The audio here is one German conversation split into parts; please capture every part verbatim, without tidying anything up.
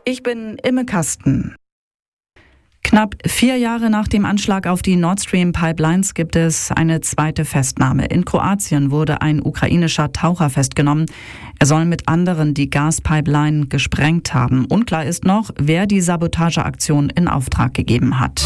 Ich bin Imme Kasten. Knapp vier Jahre nach dem Anschlag auf die Nord Stream Pipelines gibt es eine zweite Festnahme. In Kroatien wurde ein ukrainischer Taucher festgenommen. Er soll mit anderen die Gaspipeline gesprengt haben. Unklar ist noch, wer die Sabotageaktion in Auftrag gegeben hat.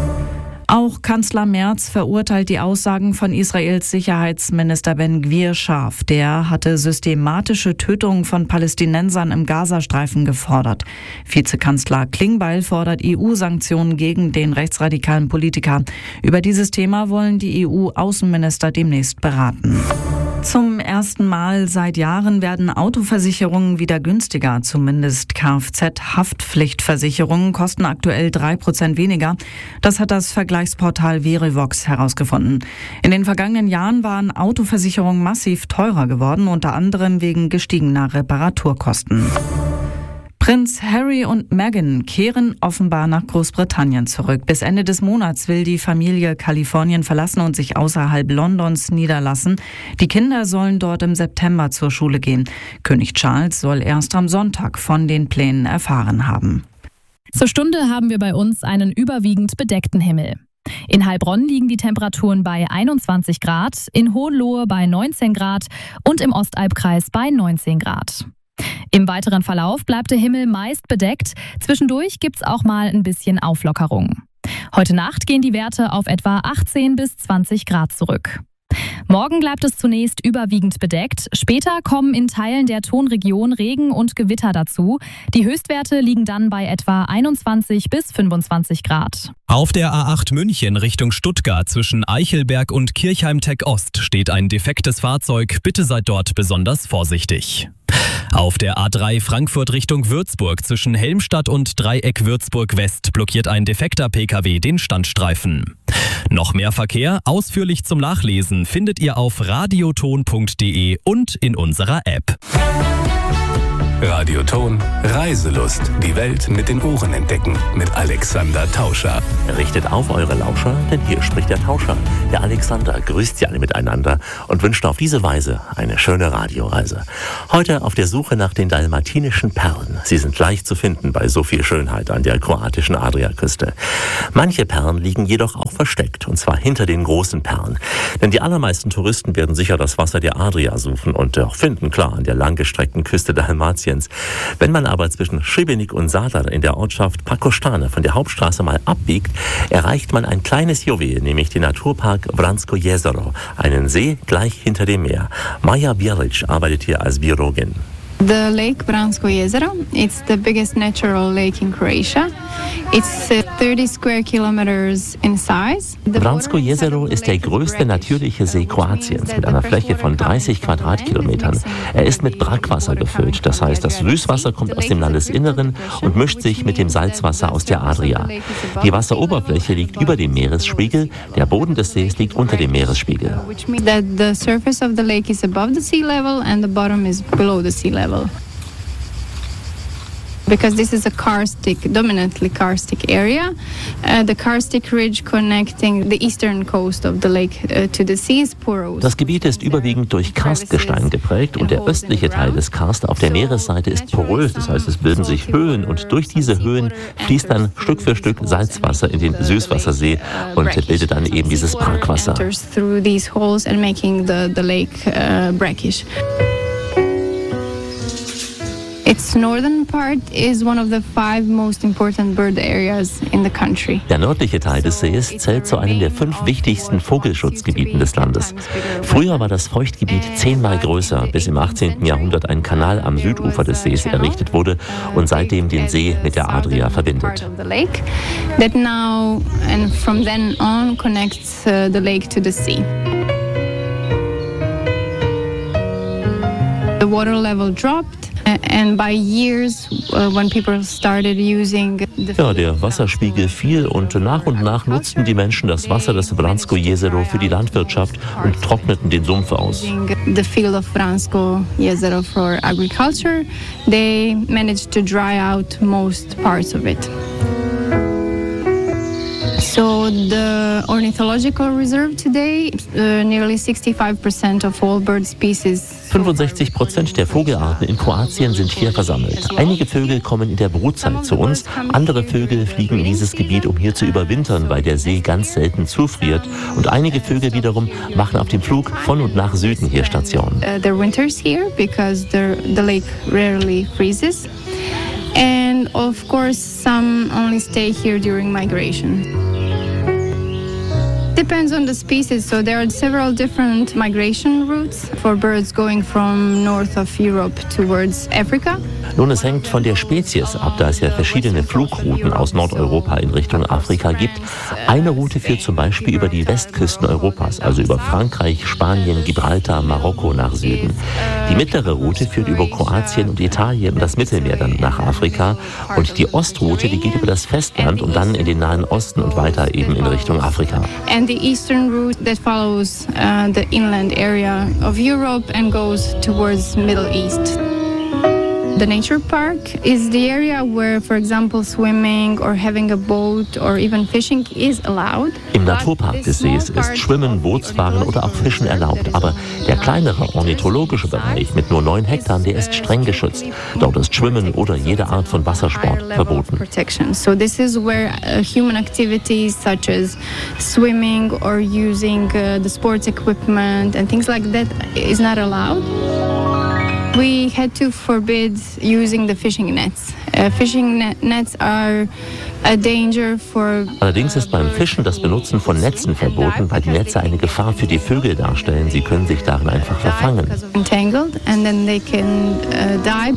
Auch Kanzler Merz verurteilt die Aussagen von Israels Sicherheitsminister Ben-Gvir scharf. Der hatte systematische Tötungen von Palästinensern im Gazastreifen gefordert. Vizekanzler Klingbeil fordert E U-Sanktionen gegen den rechtsradikalen Politiker. Über dieses Thema wollen die E U-Außenminister demnächst beraten. Zum ersten Mal seit Jahren werden Autoversicherungen wieder günstiger. Zumindest Kfz-Haftpflichtversicherungen kosten aktuell drei Prozent weniger. Das hat das Vergleichsportal Verivox herausgefunden. In den vergangenen Jahren waren Autoversicherungen massiv teurer geworden, unter anderem wegen gestiegener Reparaturkosten. Prinz Harry und Meghan kehren offenbar nach Großbritannien zurück. Bis Ende des Monats will die Familie Kalifornien verlassen und sich außerhalb Londons niederlassen. Die Kinder sollen dort im September zur Schule gehen. König Charles soll erst am Sonntag von den Plänen erfahren haben. Zur Stunde haben wir bei uns einen überwiegend bedeckten Himmel. In Heilbronn liegen die Temperaturen bei einundzwanzig Grad, in Hohenlohe bei neunzehn Grad und im Ostalbkreis bei neunzehn Grad. Im weiteren Verlauf bleibt der Himmel meist bedeckt. Zwischendurch gibt's auch mal ein bisschen Auflockerung. Heute Nacht gehen die Werte auf etwa achtzehn bis zwanzig Grad zurück. Morgen bleibt es zunächst überwiegend bedeckt. Später kommen in Teilen der Tonregion Regen und Gewitter dazu. Die Höchstwerte liegen dann bei etwa einundzwanzig bis fünfundzwanzig Grad. Auf der A acht München Richtung Stuttgart zwischen Eichelberg und Kirchheim-Tech Ost steht ein defektes Fahrzeug. Bitte seid dort besonders vorsichtig. Auf der A drei Frankfurt Richtung Würzburg zwischen Helmstadt und Dreieck Würzburg West blockiert ein defekter Pkw den Standstreifen. Noch mehr Verkehr, ausführlich zum Nachlesen, findet ihr auf radioton punkt de und in unserer App. Radioton Reiselust. Die Welt mit den Ohren entdecken. Mit Alexander Tauscher. Richtet auf eure Lauscher, denn hier spricht der Tauscher. Der Alexander grüßt sie alle miteinander und wünscht auf diese Weise eine schöne Radioreise. Heute auf der Suche nach den dalmatinischen Perlen. Sie sind leicht zu finden bei so viel Schönheit an der kroatischen Adriaküste. Manche Perlen liegen jedoch auch versteckt, und zwar hinter den großen Perlen. Denn die allermeisten Touristen werden sicher das Wasser der Adria suchen und auch finden, klar, an der langgestreckten Küste Dalmatiens. Wenn man aber zwischen Šibenik und Zadar in der Ortschaft Pakostane von der Hauptstraße mal abbiegt, erreicht man ein kleines Juwel, nämlich den Naturpark Vransko Jezero, einen See gleich hinter dem Meer. Maja Bjelic arbeitet hier als Biologin. The Lake Vransko Jezero, it's the biggest natural lake in Croatia. It's uh, thirty square kilometers in size. Vransko Jezero ist der größte natürliche See Kroatiens mit einer Fläche von dreißig Quadratkilometern. Er ist mit Brackwasser gefüllt, das heißt, das Süßwasser kommt aus dem Landesinneren und mischt sich mit dem Salzwasser aus der Adria. Die Wasseroberfläche liegt über dem Meeresspiegel, der Boden des Sees liegt unter dem Meeresspiegel. Which means that the surface of the lake is above the sea level and the bottom is below the sea level. Because this is a karstic, dominantly karstic area, uh, the karstic ridge connecting the eastern coast of the lake uh, to the sea is porous. Das Gebiet ist überwiegend durch Karstgestein geprägt und der östliche Teil des Karst auf der Meeresseite ist porös, das heißt, es bilden sich Höhen und durch diese Höhen fließt dann Stück für Stück Salzwasser in den Süßwassersee und bildet dann eben dieses Brackwasser. Through these holes and making the the lake uh, brackish. Its northern part is one of the five most important bird areas in the country. Der nördliche Teil des Sees zählt zu einem der fünf wichtigsten Vogelschutzgebieten des Landes. Früher war das Feuchtgebiet zehnmal größer, bis im achtzehnten Jahrhundert ein Kanal am Südufer des Sees errichtet wurde und seitdem den See mit der Adria verbindet. That now and from then on connects uh, the lake to the sea. The water level dropped. And by years, uh, when people started using the ja, der Wasserspiegel fiel und nach und nach nutzten die Menschen das Wasser des Vransko Jezero für die Landwirtschaft und trockneten den Sumpf aus. The field of Vransko Jezero for agriculture, they managed to dry out most parts of it. So the ornithological reserve today, uh, nearly sixty-five percent of all bird species. fünfundsechzig Prozent der Vogelarten in Kroatien sind hier versammelt. Einige Vögel kommen in der Brutzeit zu uns, andere Vögel fliegen in dieses Gebiet, um hier zu überwintern, weil der See ganz selten zufriert. Und einige Vögel wiederum machen auf dem Flug von und nach Süden hier Station. Uh, there winters here because the, the lake rarely freezes. And of course some only stay here during migration. Depends on the species, so there are several different migration routes for birds going from north of Europe towards Africa. Nun, es hängt von der Spezies ab, da es ja verschiedene Flugrouten aus Nordeuropa in Richtung Afrika gibt. Eine Route führt zum Beispiel über die Westküsten Europas, also über Frankreich, Spanien, Gibraltar, Marokko nach Süden. Die mittlere Route führt über Kroatien und Italien und das Mittelmeer dann nach Afrika. Und die Ostroute, die geht über das Festland und dann in den Nahen Osten und weiter eben in Richtung Afrika. And the eastern route that follows uh, the inland area of Europe and goes towards Middle East. The nature park is the area where, for example, swimming or having a boat or even fishing is allowed. Im Naturpark des Sees ist Schwimmen, Bootsfahren oder auch Fischen erlaubt. Aber der kleinere ornithologische Bereich mit nur neun Hektar, der ist streng geschützt. Dort ist Schwimmen oder jede Art von Wassersport verboten. So this is where uh, human activities such as swimming or using uh, the sports equipment and things like that is not allowed. We had to forbid using the fishing nets. Uh, fishing net nets are a danger for. Allerdings ist beim Fischen das Benutzen von Netzen verboten, weil die Netze eine Gefahr für die Vögel darstellen. Sie können sich darin einfach verfangen. Entangled and then they can uh, die.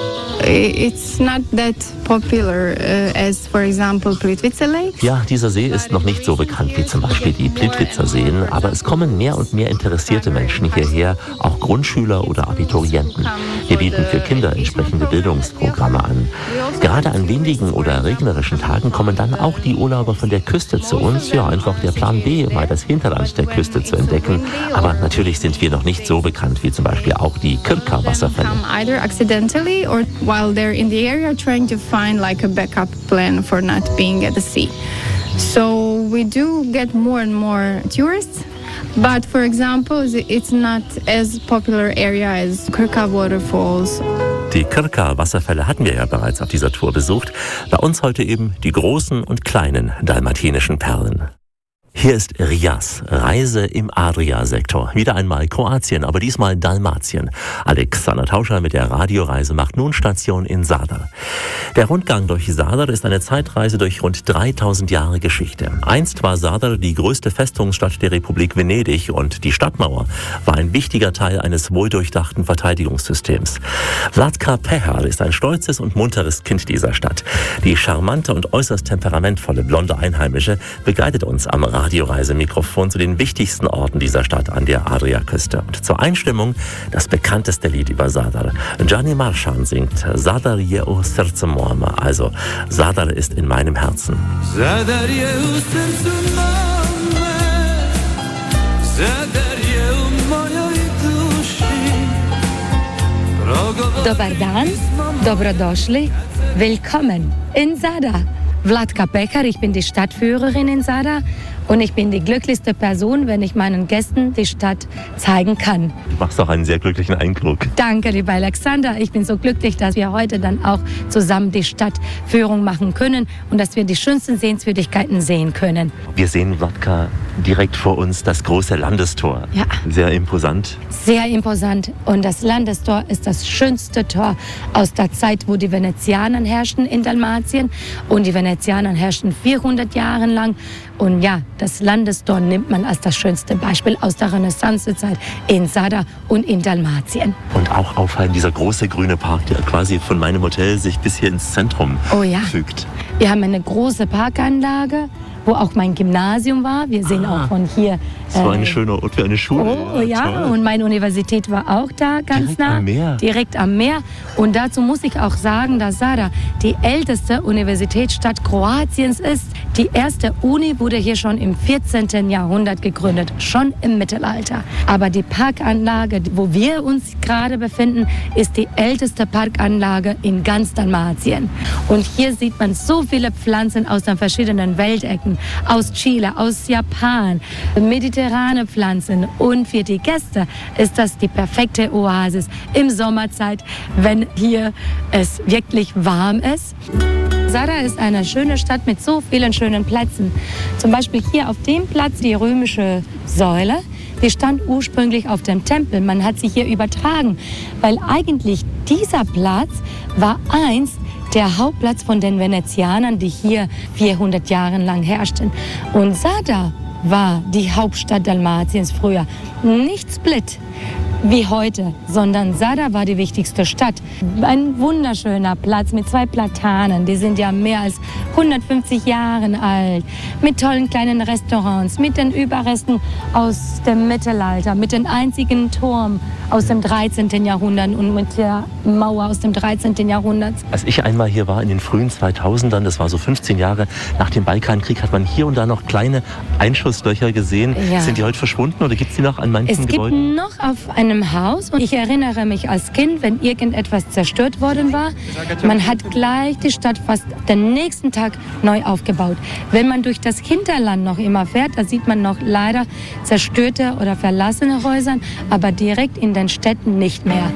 It's not that popular uh, as, for example, Plitvice Lake. Ja, dieser See ist noch nicht so bekannt wie zum Beispiel die Plitvicer Seen, aber es kommen mehr und mehr interessierte Menschen hierher, auch Grundschüler oder Abiturienten. Wir bieten für Kinder entsprechende Bildungsprogramme an. Gerade an windigen oder regnerischen Tagen kommen dann auch die Urlauber von der Küste zu uns. Ja, einfach der Plan B, mal das Hinterland der Küste zu entdecken. Aber natürlich sind wir noch nicht so bekannt wie zum Beispiel auch die Krka-Wasserfälle. Either accidentally or while they're in the area trying to find like a backup plan for not being at the sea. So we do get more and more tourists, but for example, it's not as popular area as Krka waterfalls. Die Krka-Wasserfälle hatten wir ja bereits auf dieser Tour besucht. Bei uns heute eben die großen und kleinen dalmatinischen Perlen. Hier ist Rias, Reise im Adria-Sektor. Wieder einmal Kroatien, aber diesmal Dalmatien. Alexander Tauscher mit der Radioreise macht nun Station in Zadar. Der Rundgang durch Zadar ist eine Zeitreise durch rund dreitausend Jahre Geschichte. Einst war Zadar die größte Festungsstadt der Republik Venedig und die Stadtmauer war ein wichtiger Teil eines wohldurchdachten Verteidigungssystems. Vlatka Pehar ist ein stolzes und munteres Kind dieser Stadt. Die charmante und äußerst temperamentvolle blonde Einheimische begleitet uns am Radio. Radioreisemikrofon zu den wichtigsten Orten dieser Stadt an der Adriaküste. Und zur Einstimmung das bekannteste Lied über Zadar. Gianni Marschan singt Zadar je u srcu mome, also Zadar ist in meinem Herzen. Zadar je u srcu mome, Zadar je u mojoj duši. Dobar dan, dobrodošli, willkommen in Zadar. Vlatka Pehar, ich bin die Stadtführerin in Zadar und ich bin die glücklichste Person, wenn ich meinen Gästen die Stadt zeigen kann. Du machst auch einen sehr glücklichen Eindruck. Danke, lieber Alexander. Ich bin so glücklich, dass wir heute dann auch zusammen die Stadtführung machen können und dass wir die schönsten Sehenswürdigkeiten sehen können. Wir sehen, Vlatka, direkt vor uns das große Landestor. Ja. Sehr imposant. Sehr imposant. Und das Landestor ist das schönste Tor aus der Zeit, wo die Venezianer herrschten in Dalmatien. Und die Venezianer herrschten vierhundert Jahre lang. Und ja, das Landestor nimmt man als das schönste Beispiel aus der Renaissancezeit in Zadar und in Dalmatien. Und auch auffallend dieser große grüne Park, der quasi von meinem Hotel sich bis hier ins Zentrum oh ja. fügt. Wir haben eine große Parkanlage, wo auch mein Gymnasium war. Wir sehen ah, auch von hier. Das war ein äh, schöner Ort für eine Schule. Oh ja, ja. Und meine Universität war auch da ganz direkt nah. Am Meer. Direkt am Meer. Und dazu muss ich auch sagen, dass Zadar die älteste Universitätsstadt Kroatiens ist. Die erste Uni wurde hier schon im vierzehnten Jahrhundert gegründet, schon im Mittelalter. Aber die Parkanlage, wo wir uns gerade befinden, ist die älteste Parkanlage in ganz Dalmatien. Und hier sieht man so viele Pflanzen aus den verschiedenen Weltecken, aus Chile, aus Japan, mediterrane Pflanzen. Und für die Gäste ist das die perfekte Oasis im Sommerzeit, wenn hier es wirklich warm ist. Zadar ist eine schöne Stadt mit so vielen schönen Plätzen. Zum Beispiel hier auf dem Platz die römische Säule. Die stand ursprünglich auf dem Tempel. Man hat sie hier übertragen, weil eigentlich dieser Platz war einst der Hauptplatz von den Venezianern, die hier vierhundert Jahre lang herrschten. Und Zadar war die Hauptstadt Dalmatiens früher. Nicht Split wie heute, sondern Zadar war die wichtigste Stadt. Ein wunderschöner Platz mit zwei Platanen, die sind ja mehr als hundertfünfzig Jahre alt, mit tollen kleinen Restaurants, mit den Überresten aus dem Mittelalter, mit dem einzigen Turm aus dem dreizehnten Jahrhundert und mit der Mauer aus dem dreizehnten Jahrhundert. Als ich einmal hier war in den frühen zweitausendern, das war so fünfzehn Jahre nach dem Balkankrieg, hat man hier und da noch kleine Einschusslöcher gesehen. Ja. Sind die heute verschwunden oder gibt es die noch an manchen es Gebäuden? Es gibt noch auf einem Haus. Und ich erinnere mich als Kind, wenn irgendetwas zerstört worden war, man hat gleich die Stadt fast den nächsten Tag neu aufgebaut. Wenn man durch das Hinterland noch immer fährt, da sieht man noch leider zerstörte oder verlassene Häuser, aber direkt in den Städten nicht mehr.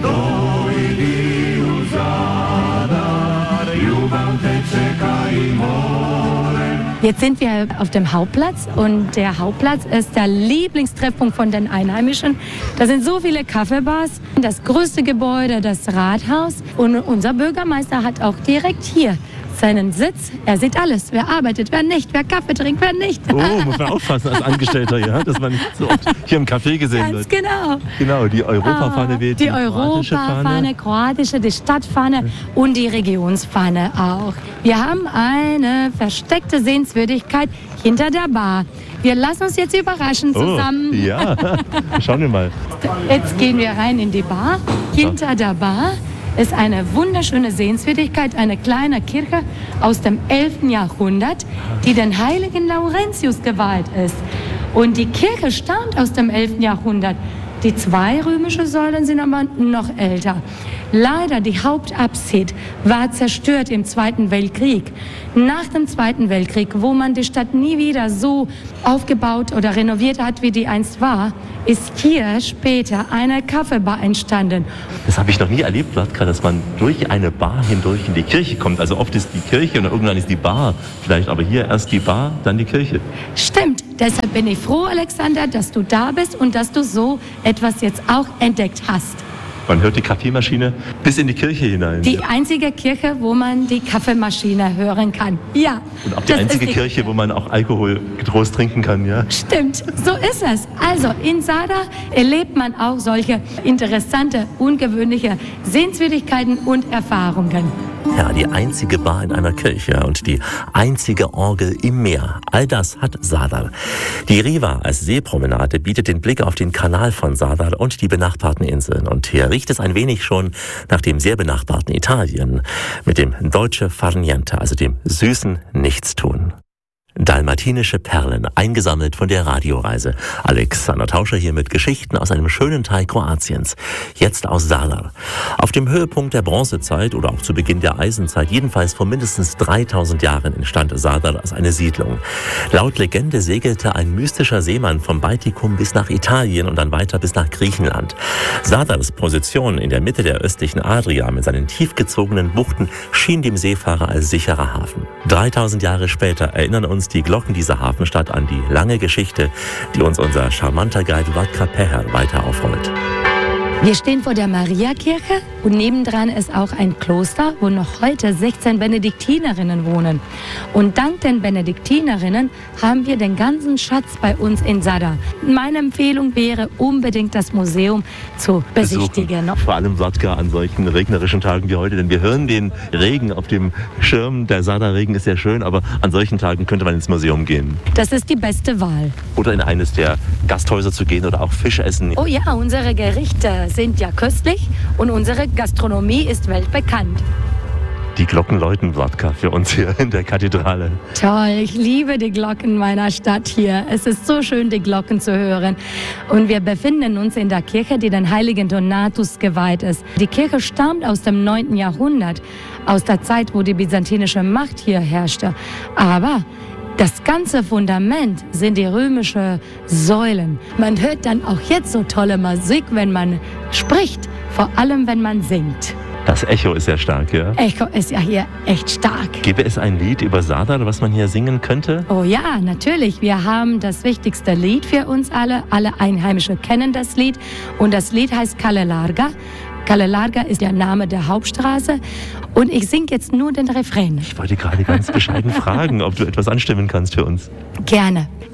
Jetzt sind wir auf dem Hauptplatz und der Hauptplatz ist der Lieblingstreffpunkt von den Einheimischen. Da sind so viele Kaffeebars, das größte Gebäude, das Rathaus, und unser Bürgermeister hat auch direkt hier seinen Sitz. Er sieht alles, wer arbeitet, wer nicht, wer Kaffee trinkt, wer nicht. Oh, muss man aufpassen als Angestellter, ja, dass man nicht so oft hier im Café gesehen Ganz wird. genau. Genau, die Europafahne weht, die, die kroatische Europafahne, Fahne. kroatische, die Stadtfahne und die Regionsfahne auch. Wir haben eine versteckte Sehenswürdigkeit hinter der Bar. Wir lassen uns jetzt überraschen zusammen. Oh, ja, schauen wir mal. Jetzt gehen wir rein in die Bar. Hinter der Bar ist eine wunderschöne Sehenswürdigkeit, eine kleine Kirche aus dem elften Jahrhundert, die den heiligen Laurentius geweiht ist. Und die Kirche stammt aus dem elften Jahrhundert. Die zwei römischen Säulen sind aber noch älter. Leider die Hauptabsid war zerstört im Zweiten Weltkrieg. Nach dem Zweiten Weltkrieg, wo man die Stadt nie wieder so aufgebaut oder renoviert hat, wie die einst war, ist hier später eine Kaffeebar entstanden. Das habe ich noch nie erlebt, Wladka, dass man durch eine Bar hindurch in die Kirche kommt. Also oft ist die Kirche und irgendwann ist die Bar vielleicht, aber hier erst die Bar, dann die Kirche. Stimmt, deshalb bin ich froh, Alexander, dass du da bist und dass du so etwas jetzt auch entdeckt hast. Man hört die Kaffeemaschine bis in die Kirche hinein. Die einzige Kirche, wo man die Kaffeemaschine hören kann. Ja. Und auch die einzige die Kirche, wo man auch Alkohol getrost trinken kann, ja? Stimmt, so ist es. Also in Zadar erlebt man auch solche interessante, ungewöhnliche Sehenswürdigkeiten und Erfahrungen. Ja, die einzige Bar in einer Kirche und die einzige Orgel im Meer. All das hat Zadar. Die Riva als Seepromenade bietet den Blick auf den Kanal von Zadar und die benachbarten Inseln. Und hier riecht es ein wenig schon nach dem sehr benachbarten Italien mit dem Dolce Far Niente, also dem süßen Nichtstun. Dalmatinische Perlen, eingesammelt von der Radioreise. Alexander Tauscher hier mit Geschichten aus einem schönen Teil Kroatiens. Jetzt aus Zadar. Auf dem Höhepunkt der Bronzezeit oder auch zu Beginn der Eisenzeit, jedenfalls vor mindestens dreitausend Jahren, entstand Zadar als eine Siedlung. Laut Legende segelte ein mystischer Seemann vom Baltikum bis nach Italien und dann weiter bis nach Griechenland. Zadars Position in der Mitte der östlichen Adria mit seinen tief gezogenen Buchten schien dem Seefahrer als sicherer Hafen. dreitausend Jahre später erinnern uns die Glocken dieser Hafenstadt an die lange Geschichte, die uns unser charmanter Guide Wladka Peher weiter aufrollt. Wir stehen vor der Mariakirche und nebendran ist auch ein Kloster, wo noch heute sechzehn Benediktinerinnen wohnen. Und dank den Benediktinerinnen haben wir den ganzen Schatz bei uns in Zadar. Meine Empfehlung wäre unbedingt das Museum zu besichtigen. Besuchen. Vor allem Wladka an solchen regnerischen Tagen wie heute, denn wir hören den Regen auf dem Schirm. Der Zadar-Regen ist sehr schön, aber an solchen Tagen könnte man ins Museum gehen. Das ist die beste Wahl. Oder in eines der Gasthäuser zu gehen oder auch Fisch essen. Oh ja, unsere Gerichte sind ja köstlich und unsere Gastronomie ist weltbekannt. die Glocken läuten, Wladka, für uns hier in der Kathedrale. Toll, ich liebe die Glocken meiner Stadt hier. Es ist so schön, die Glocken zu hören. Und wir befinden uns in der Kirche, die den heiligen Donatus geweiht ist. Die Kirche stammt aus dem neunten Jahrhundert, aus der Zeit, wo die byzantinische Macht hier herrschte. Aber das ganze Fundament sind die römischen Säulen. Man hört dann auch jetzt so tolle Musik, wenn man spricht, vor allem wenn man singt. Das Echo ist sehr stark, ja? Echo ist ja hier echt stark. Gäbe es ein Lied über Sardar, was man hier singen könnte? Oh ja, natürlich. Wir haben das wichtigste Lied für uns alle. Alle Einheimischen kennen das Lied. Und das Lied heißt Kale Larga. Kale Larga ist der Name der Hauptstraße. Und ich singe jetzt nur den Refrain. Ich wollte gerade ganz bescheiden fragen, ob du etwas anstimmen kannst für uns. Gerne.